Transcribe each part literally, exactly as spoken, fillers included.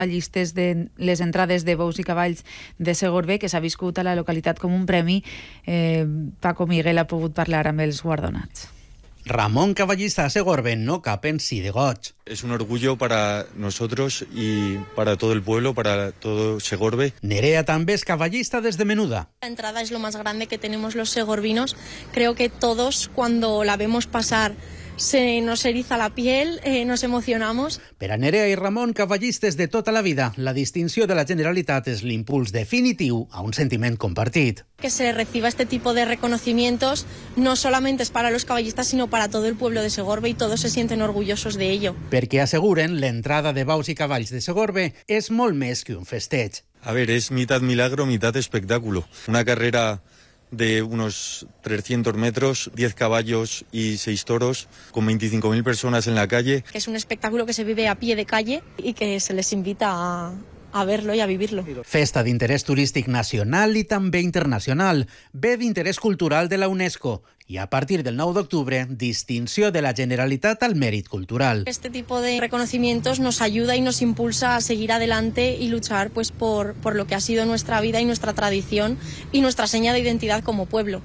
llistes de les entrades de bous i cavalls de Segorbe, que s'ha viscut a la localitat com un premi. Eh, Paco Miguel ha pogut parlar amb els guardonats. Ramón, cavallista a Segorbe, no capen sí de goig. Es un orgullo para nosotros y para todo el pueblo, para todo Segorbe. Nerea també es cavallista desde Menuda. La entrada es lo más grande que tenemos los segorbinos. Creo que todos, cuando la vemos pasar, se nos eriza la piel, eh, nos emocionamos. Per a Nerea i Ramon, cavallistes de tota la vida, la distinció de la Generalitat és l'impuls definitiu a un sentiment compartit. Que se reciba este tipo de reconocimientos no solamente es para los caballistas, sino para todo el pueblo de Segorbe, y todos se sienten orgullosos de ello. Perquè asseguren, l'entrada de bous i cavalls de Segorbe és molt més que un festeig. A ver, es mitad milagro, mitad espectáculo. Una carrera de unos trescientos metros, diez caballos y seis toros, con veinticinco mil personas en la calle. Que es un espectáculo que se vive a pie de calle y que se les invita a, a verlo y a vivirlo. Festa d'interès turístic nacional i també internacional, bé d'interès cultural de la UNESCO i a partir del nou d'octubre, distinció de la Generalitat al mèrit cultural. Este tipo de reconocimientos nos ayuda y nos impulsa a seguir adelante y luchar pues, por, por lo que ha sido nuestra vida y nuestra tradición y nuestra seña de identidad como pueblo.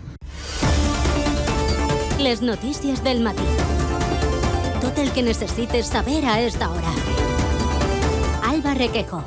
Les notícies del matí. Tot el que necessites saber a esta hora. Alba Requejo.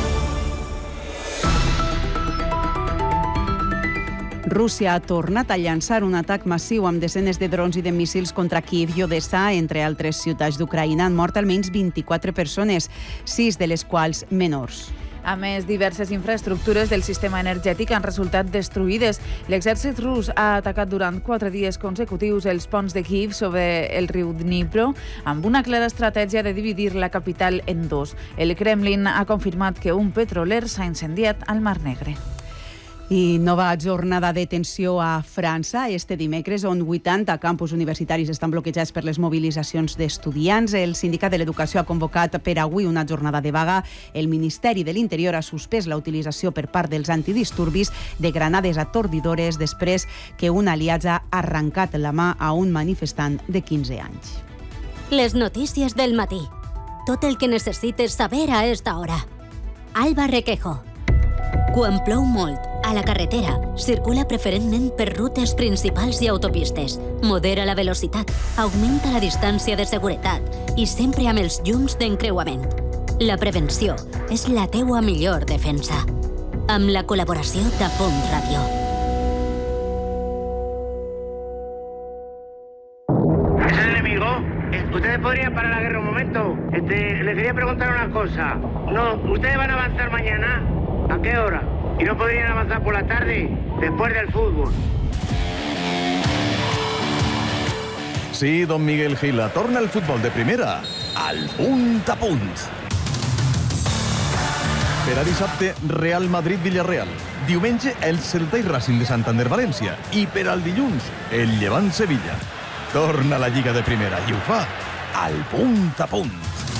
Rússia ha tornat a llançar un atac massiu amb desenes de drons i de míssils contra Kíev i Odessa, entre altres ciutats d'Ucraïna. Han mort almenys vint-i-quatre persones, sis de les quals menors. A més, diverses infraestructures del sistema energètic han resultat destruïdes. L'exèrcit rus ha atacat durant quatre dies consecutius els ponts de Kíev sobre el riu Dnipro, amb una clara estratègia de dividir la capital en dos. El Kremlin ha confirmat que un petroler s'ha incendiat al Mar Negre. I nova jornada de tensió a França este dimecres, on vuitanta campus universitaris estan bloquejats per les mobilitzacions d'estudiants. El Sindicat de l'Educació ha convocat per avui una jornada de vaga. El Ministeri de l'Interior ha suspès la utilització per part dels antidisturbis de granades atordidores després que un aliat ha arrencat la mà a un manifestant de quinze anys. Les notícies del matí. Tot el que necessites saber a esta hora. Alba Requejo. Quan plou molt, a la carretera, circula preferentment per rutes principals i autopistes. Modera la velocitat, augmenta la distància de seguretat i sempre amb els llums d'encreuament. La prevenció és la teua millor defensa. Amb la col·laboració de Punt Ràdio. ¿Es el enemigo? ¿Ustedes podrían parar la guerra un momento? Este, les quería preguntar una cosa. No, ¿ustedes van a avanzar mañana? ¿A qué hora? ¿Y no podrían avanzar por la tarde, después del fútbol? Sí, don Miguel Gila, torna el futbol de primera al punt a punt. Per a dissabte, Real Madrid-Villarreal. Diumenge, el Celta i Racing de Santander-València. I per al dilluns, el Llevant-Sevilla. Torna la Lliga de primera i ho fa al punt a punt.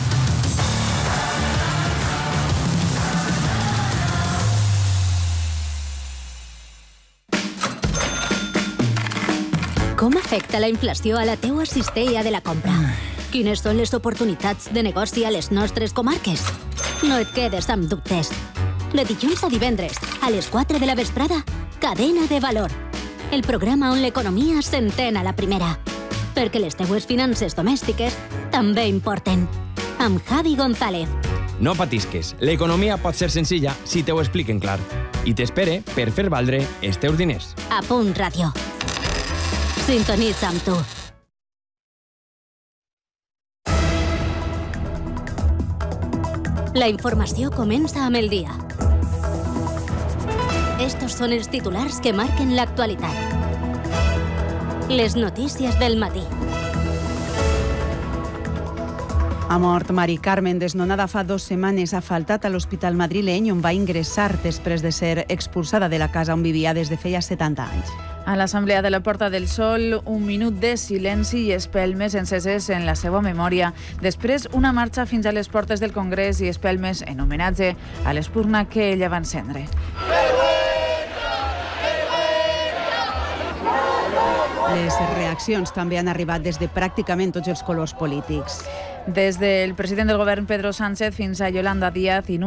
Com afecta la inflació a la teua cistella de la compra? Quines són les oportunitats de negoci a les nostres comarques? No et quedes amb dubtes. De dilluns a divendres, a les quatre de la vesprada, Cadena de Valor. El programa on l'economia s'entén a la primera. Perquè les teues finances domèstiques també importen. Amb Javi González. No patisques, l'economia pot ser senzilla si te ho expliquen clar. I t'espere per fer valdre els teus diners. A Punt Ràdio. Sintonitza amb tu. La informació comença amb el dia. Estos són els titulars que marquen l'actualitat. Les notícies del matí. Ha mort Mari Carmen, desnonada fa dues setmanes. Ha faltat a l'hospital madrileny, on va ingressar després de ser expulsada de la casa on vivia des de feia setanta anys. A l'Assemblea de la Porta del Sol, un minut de silenci i espelmes enceses en la seva memòria. Després, una marxa fins a les portes del Congrés i espelmes en homenatge a l'espurna que ella va encendre. Les reaccions també han arribat des de pràcticament tots els colors polítics. Des del president del govern Pedro Sánchez fins a Yolanda Díaz i